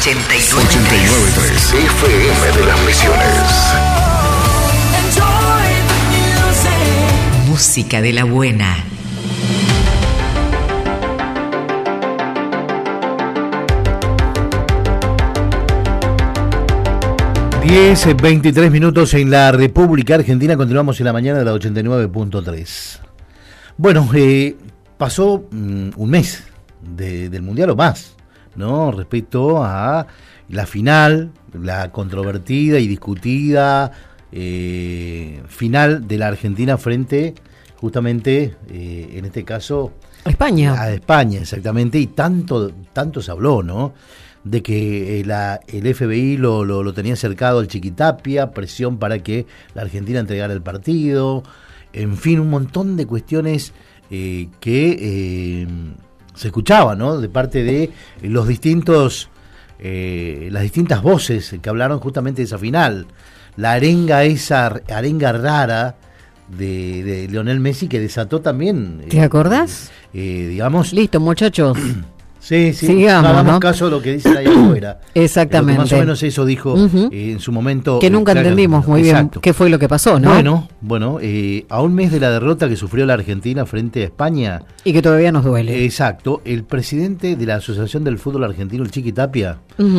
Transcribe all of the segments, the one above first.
89.3 FM de las Misiones. Música de la buena. Diez, 23 minutos en la República Argentina. Continuamos en la mañana de la 89.3. Bueno, pasó un mes del Mundial o más, ¿no? Respecto a la final, la controvertida y discutida final de la Argentina frente, justamente, en este caso, España. A España, exactamente, y tanto se habló, ¿no? De que el FBI lo tenía cercado al Chiquitapia, presión para que la Argentina entregara el partido, en fin, un montón de cuestiones que se escuchaban, ¿no? De parte de las distintas voces que hablaron justamente de esa final. La arenga rara de Lionel Messi que desató también. ¿Te acordás? Digamos. Listo, muchachos. Sí, sigamos, hagamos ¿no? caso de lo que dicen ahí afuera. Exactamente. Más o menos eso dijo en su momento. Que nunca entendimos muy bien qué fue lo que pasó, ¿no? Bueno, a un mes de la derrota que sufrió la Argentina frente a España. Y que todavía nos duele. Exacto. El presidente de la Asociación del Fútbol Argentino, el Chiquitapia,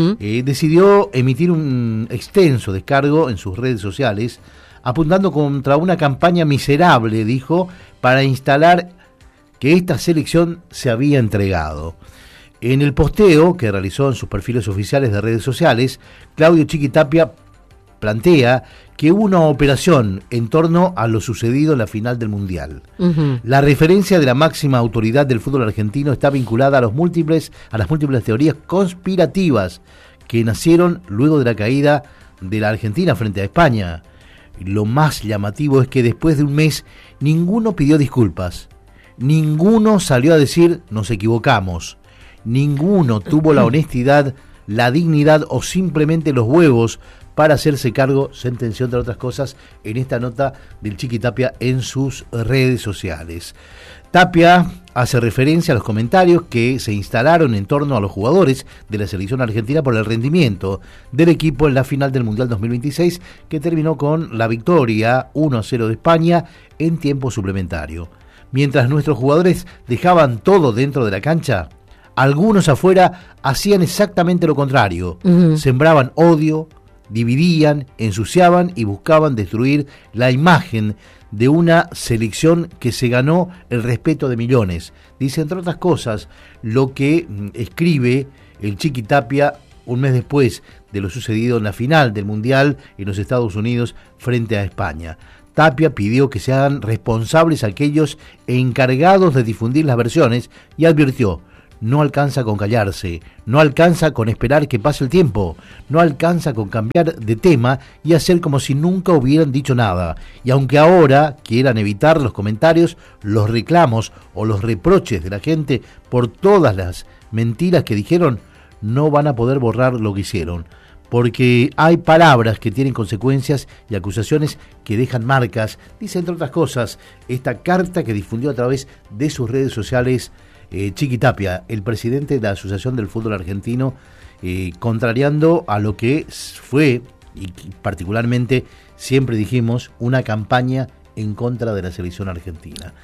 decidió emitir un extenso descargo en sus redes sociales, apuntando contra una campaña miserable, dijo, para instalar que esta selección se había entregado. En el posteo que realizó en sus perfiles oficiales de redes sociales, Claudio Chiquitapia plantea que hubo una operación en torno a lo sucedido en la final del Mundial. La referencia de la máxima autoridad del fútbol argentino está vinculada a las múltiples teorías conspirativas que nacieron luego de la caída de la Argentina frente a España. Lo más llamativo es que después de un mes ninguno pidió disculpas, ninguno salió a decir nos equivocamos. Ninguno tuvo la honestidad, la dignidad o simplemente los huevos para hacerse cargo, sentenció entre otras cosas en esta nota del Chiquitapia en sus redes sociales. Tapia hace referencia a los comentarios que se instalaron en torno a los jugadores de la selección argentina por el rendimiento del equipo en la final del Mundial 2026, que terminó con la victoria 1-0 de España en tiempo suplementario. Mientras nuestros jugadores dejaban todo dentro de la cancha, algunos afuera hacían exactamente lo contrario. Sembraban odio, dividían, ensuciaban y buscaban destruir la imagen de una selección que se ganó el respeto de millones. Dice, entre otras cosas, lo que escribe el Chiquitapia un mes después de lo sucedido en la final del Mundial en los Estados Unidos frente a España. Tapia pidió que se hagan responsables aquellos encargados de difundir las versiones y advirtió: no alcanza con callarse, no alcanza con esperar que pase el tiempo, no alcanza con cambiar de tema y hacer como si nunca hubieran dicho nada. Y aunque ahora quieran evitar los comentarios, los reclamos o los reproches de la gente por todas las mentiras que dijeron, no van a poder borrar lo que hicieron. Porque hay palabras que tienen consecuencias y acusaciones que dejan marcas, dice entre otras cosas esta carta que difundió a través de sus redes sociales Chiquitapia, el presidente de la Asociación del Fútbol Argentino, contrariando a lo que fue, y particularmente siempre dijimos, una campaña en contra de la selección argentina.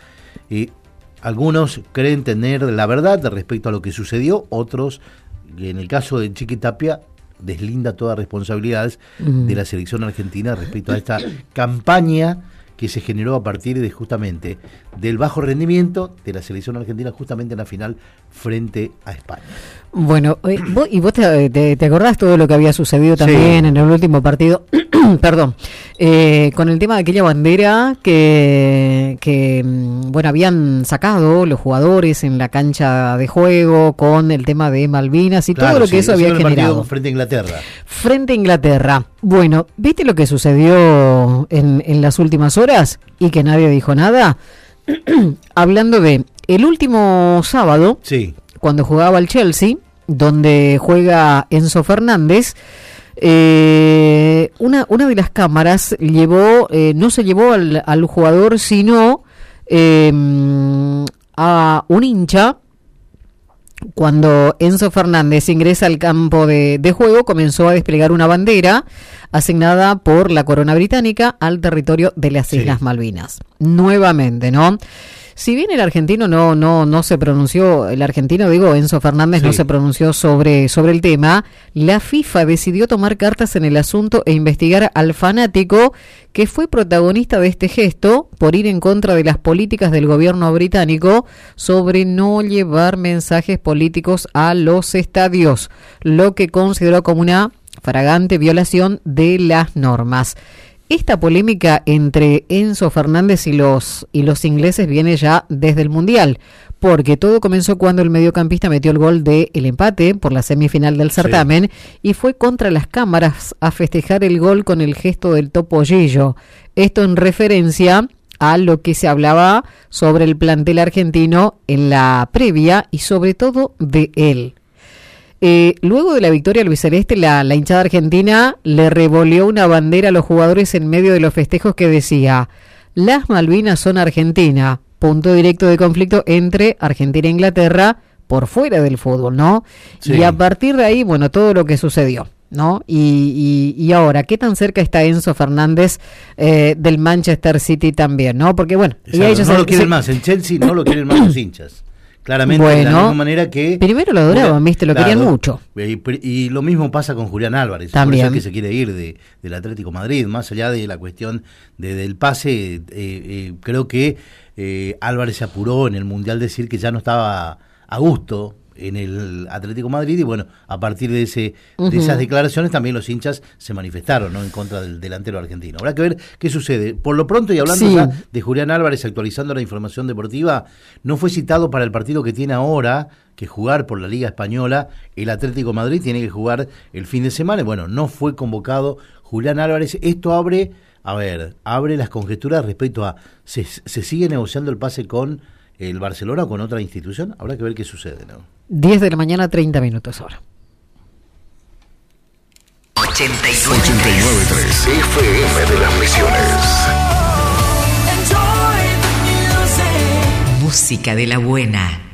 Algunos creen tener la verdad respecto a lo que sucedió, otros, en el caso de Chiquitapia, deslinda todas responsabilidades de la selección argentina respecto a esta campaña que se generó a partir de justamente del bajo rendimiento de la selección argentina justamente en la final frente a España. Bueno, vos te acordás todo lo que había sucedido también en el último partido, perdón, con el tema de aquella bandera que bueno, habían sacado los jugadores en la cancha de juego con el tema de Malvinas y todo lo que eso había generado. Frente a Inglaterra. Frente a Inglaterra. Bueno, ¿viste lo que sucedió en las últimas horas y que nadie dijo nada? Hablando de el último sábado, cuando jugaba el Chelsea, donde juega Enzo Fernández, una de las cámaras no se llevó al jugador, sino a un hincha Cuando Enzo Fernández ingresa al campo de juego, comenzó a desplegar una bandera asignada por la corona británica al territorio de las Islas Malvinas. Nuevamente, ¿no? Si bien el argentino no se pronunció, Enzo Fernández no se pronunció sobre el tema, la FIFA decidió tomar cartas en el asunto e investigar al fanático que fue protagonista de este gesto por ir en contra de las políticas del gobierno británico sobre no llevar mensajes políticos a los estadios, lo que consideró como una flagrante violación de las normas. Esta polémica entre Enzo Fernández y los ingleses viene ya desde el Mundial, porque todo comenzó cuando el mediocampista metió el gol del empate por la semifinal del certamen y fue contra las cámaras a festejar el gol con el gesto del topollillo. Esto en referencia a lo que se hablaba sobre el plantel argentino en la previa y sobre todo de él. Luego de la victoria albiceleste, la hinchada argentina le revoleó una bandera a los jugadores en medio de los festejos que decía: las Malvinas son Argentina, punto directo de conflicto entre Argentina e Inglaterra por fuera del fútbol, ¿no? Sí. Y a partir de ahí, bueno, todo lo que sucedió, ¿no? Y ahora, ¿qué tan cerca está Enzo Fernández del Manchester City también, ¿no? Porque bueno, y ellos no lo quieren más, en Chelsea no lo quieren más los hinchas. Claramente, de la misma manera que... Primero lo adoraban, ¿viste? Lo querían mucho. Y lo mismo pasa con Julián Álvarez. También. Por eso es que se quiere ir del Atlético Madrid. Más allá de la cuestión del pase, creo que Álvarez se apuró en el Mundial decir que ya no estaba a gusto en el Atlético Madrid, y bueno, a partir de esas declaraciones también los hinchas se manifestaron, ¿no?, en contra del delantero argentino. Habrá que ver qué sucede. Por lo pronto, y hablando ya de Julián Álvarez, actualizando la información deportiva, no fue citado para el partido que tiene ahora que jugar por la Liga Española. El Atlético Madrid tiene que jugar el fin de semana, y bueno, no fue convocado Julián Álvarez. Esto abre las conjeturas respecto a se sigue negociando el pase con el Barcelona o con otra institución. Habrá que ver qué sucede, ¿no? 10 de la mañana, 30 minutos ahora. 89.3 FM de las Misiones. Música de la buena.